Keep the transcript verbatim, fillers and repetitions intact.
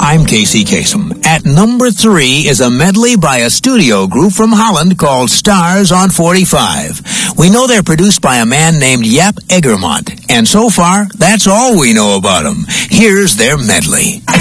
I'm Casey Kasem. At number three is a medley by a studio group from Holland called Stars on forty-five. We know they're produced by a man named Jaap Egermont, and so far, that's all we know about them. Here's their medley.